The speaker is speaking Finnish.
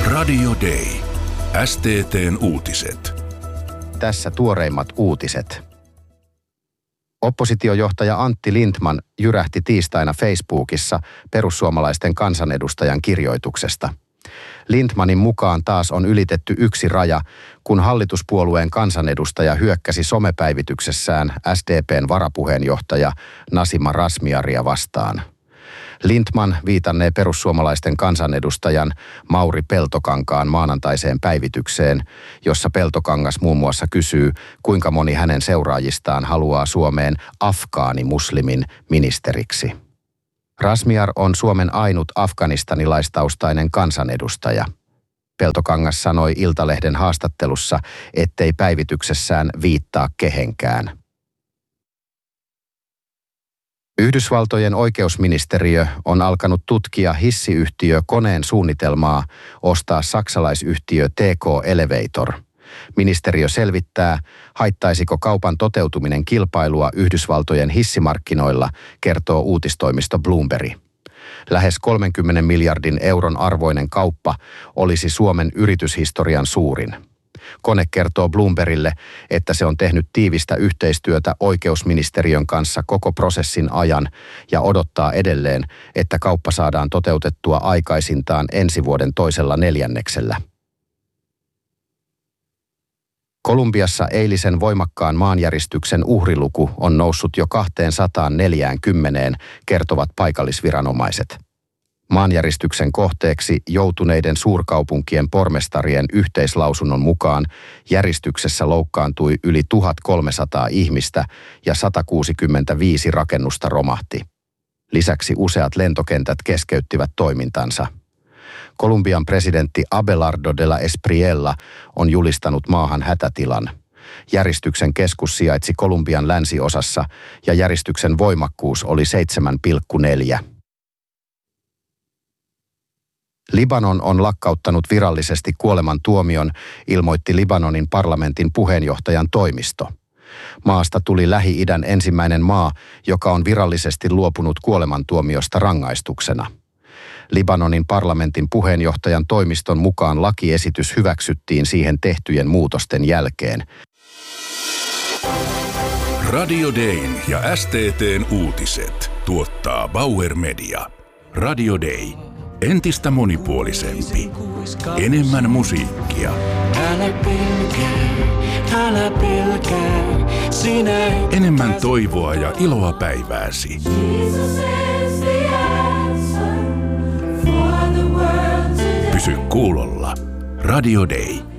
Radio Day. STT:n uutiset. Tässä tuoreimmat uutiset. Oppositiojohtaja Antti Lindtman jyrähti tiistaina Facebookissa perussuomalaisten kansanedustajan kirjoituksesta. Lindtmanin mukaan taas on ylitetty yksi raja, kun hallituspuolueen kansanedustaja hyökkäsi somepäivityksessään SDP:n varapuheenjohtaja Nasima Razmyaria vastaan. Lindtman viitannee perussuomalaisten kansanedustajan Mauri Peltokankaan maanantaiseen päivitykseen, jossa Peltokangas muun muassa kysyy, kuinka moni hänen seuraajistaan haluaa Suomeen afgaanimuslimin ministeriksi. Razmyar on Suomen ainut afganistanilaistaustainen kansanedustaja. Peltokangas sanoi Iltalehden haastattelussa, ettei päivityksessään viittaa kehenkään. Yhdysvaltojen oikeusministeriö on alkanut tutkia hissiyhtiö Koneen suunnitelmaa ostaa saksalaisyhtiö TK Elevator. Ministeriö selvittää, haittaisiko kaupan toteutuminen kilpailua Yhdysvaltojen hissimarkkinoilla, kertoo uutistoimisto Bloomberg. Lähes 30 miljardin euron arvoinen kauppa olisi Suomen yrityshistorian suurin. Kone kertoo Bloombergille, että se on tehnyt tiivistä yhteistyötä oikeusministeriön kanssa koko prosessin ajan ja odottaa edelleen, että kauppa saadaan toteutettua aikaisintaan ensi vuoden toisella neljänneksellä. Kolumbiassa eilisen voimakkaan maanjäristyksen uhriluku on noussut jo 240, kertovat paikallisviranomaiset. Maanjäristyksen kohteeksi joutuneiden suurkaupunkien pormestarien yhteislausunnon mukaan järjestyksessä loukkaantui yli 1300 ihmistä ja 165 rakennusta romahti. Lisäksi useat lentokentät keskeyttivät toimintansa. Kolumbian presidentti Abelardo de la Espriella on julistanut maahan hätätilan. Järjestyksen keskus sijaitsi Kolumbian länsiosassa ja järjestyksen voimakkuus oli 7,4. Libanon on lakkauttanut virallisesti kuolemantuomion, ilmoitti Libanonin parlamentin puheenjohtajan toimisto. Maasta tuli Lähi-idän ensimmäinen maa, joka on virallisesti luopunut kuolemantuomiosta rangaistuksena. Libanonin parlamentin puheenjohtajan toimiston mukaan lakiesitys hyväksyttiin siihen tehtyjen muutosten jälkeen. Radio Dayn ja STT:n uutiset tuottaa Bauer Media. Radio Day. Entistä monipuolisempi. Enemmän musiikkia. Älä pelkää, enemmän toivoa ja iloa päivääsi. Pysy kuulolla. Radio Day.